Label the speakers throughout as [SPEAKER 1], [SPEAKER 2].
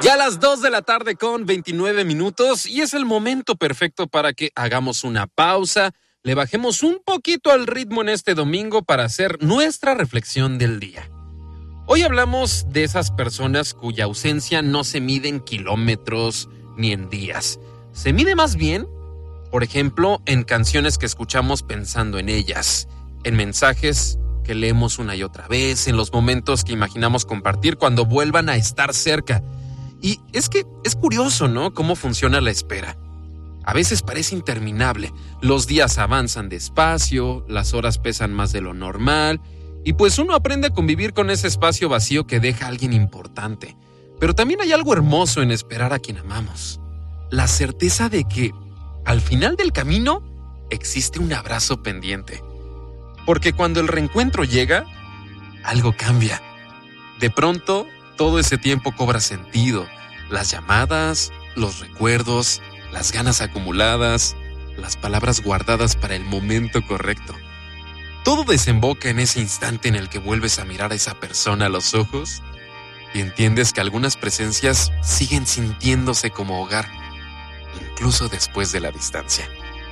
[SPEAKER 1] Ya a las 2 de la tarde con 29 minutos y es el momento perfecto para que hagamos una pausa, le bajemos un poquito al ritmo en este domingo para hacer nuestra reflexión del día. Hoy hablamos de esas personas cuya ausencia no se mide en kilómetros ni en días. Se mide más bien, por ejemplo, en canciones que escuchamos pensando en ellas, en mensajes que leemos una y otra vez, en los momentos que imaginamos compartir cuando vuelvan a estar cerca. Y es que es curioso, ¿no?, cómo funciona la espera. A veces parece interminable, los días avanzan despacio, las horas pesan más de lo normal, y pues uno aprende a convivir con ese espacio vacío que deja a alguien importante. Pero también hay algo hermoso en esperar a quien amamos. La certeza de que, al final del camino, existe un abrazo pendiente. Porque cuando el reencuentro llega, algo cambia. De pronto, todo ese tiempo cobra sentido. Las llamadas, los recuerdos, las ganas acumuladas, las palabras guardadas para el momento correcto. Todo desemboca en ese instante en el que vuelves a mirar a esa persona a los ojos y entiendes que algunas presencias siguen sintiéndose como hogar, incluso después de la distancia.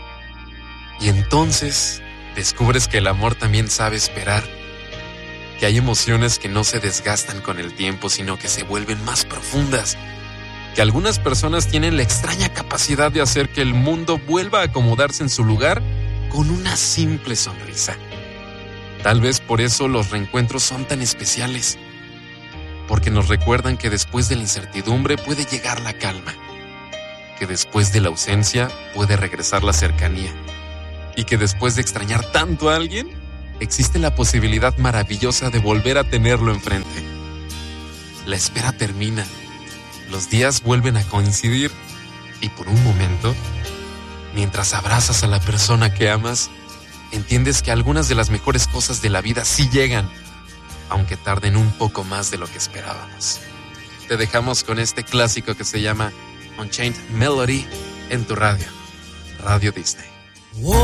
[SPEAKER 1] Y entonces descubres que el amor también sabe esperar, que hay emociones que no se desgastan con el tiempo, sino que se vuelven más profundas, que algunas personas tienen la extraña capacidad de hacer que el mundo vuelva a acomodarse en su lugar con una simple sonrisa. Tal vez por eso los reencuentros son tan especiales, porque nos recuerdan que después de la incertidumbre puede llegar la calma, que después de la ausencia puede regresar la cercanía, y que después de extrañar tanto a alguien, existe la posibilidad maravillosa de volver a tenerlo enfrente. La espera termina, los días vuelven a coincidir, y por un momento, mientras abrazas a la persona que amas, entiendes que algunas de las mejores cosas de la vida sí llegan, aunque tarden un poco más de lo que esperábamos. Te dejamos con este clásico que se llama Unchained Melody en tu radio, Radio Disney.